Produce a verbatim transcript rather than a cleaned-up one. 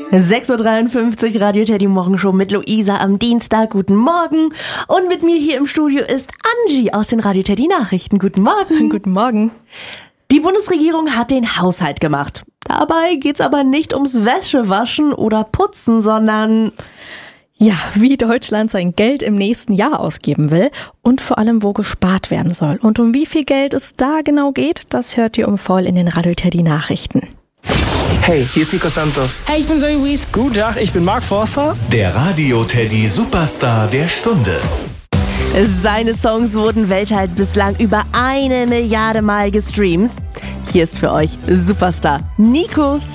sechs Uhr dreiundfünfzig, Radio Teddy Morgenshow mit Luisa am Dienstag. Guten Morgen. Und mit mir hier im Studio ist Angie aus den Radio Teddy Nachrichten. Guten Morgen. Guten Morgen. Die Bundesregierung hat den Haushalt gemacht. Dabei geht's aber nicht ums Wäschewaschen oder Putzen, sondern... Ja, wie Deutschland sein Geld im nächsten Jahr ausgeben will und vor allem, wo gespart werden soll. Und um wie viel Geld es da genau geht, das hört ihr um voll in den Radio Teddy Nachrichten. Hey, hier ist Nico Santos. Hey, ich bin Zoe Wies. Guten Tag, ich bin Mark Forster. Der Radio Teddy Superstar der Stunde. Seine Songs wurden weltweit bislang über eine Milliarde Mal gestreamt. Hier ist für euch Superstar Nikos.